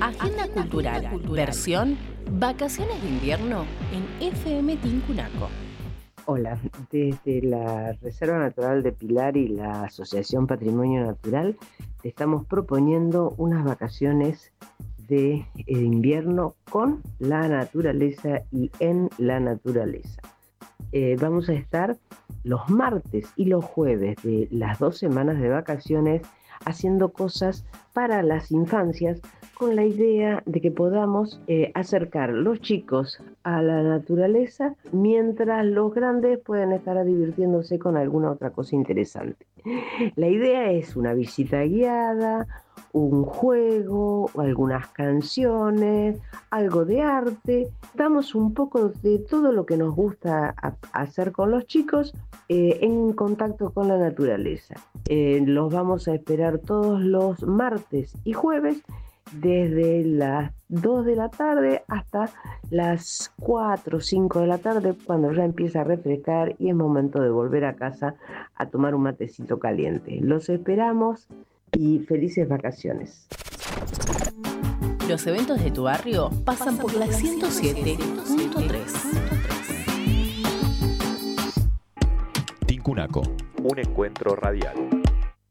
Agenda Cultural, versión Vacaciones de Invierno en FM Tincunaco. Hola, desde la Reserva Natural de Pilar y la Asociación Patrimonio Natural te estamos proponiendo unas vacaciones de invierno con la naturaleza y en la naturaleza. Vamos a estar los martes y los jueves de las 2 semanas de vacaciones haciendo cosas para las infancias con la idea de que podamos acercar los chicos a la naturaleza mientras los grandes pueden estar divirtiéndose con alguna otra cosa interesante. La idea es una visita guiada, un juego, algunas canciones, algo de arte. Damos un poco de todo lo que nos gusta hacer con los chicos en contacto con la naturaleza. Los vamos a esperar todos los martes y jueves desde las 2 de la tarde hasta las 4 o 5 de la tarde, cuando ya empieza a refrescar y es momento de volver a casa a tomar un matecito caliente. Los esperamos y felices vacaciones. Los eventos de tu barrio pasan por la 107.3. Tincunaco, un encuentro radial.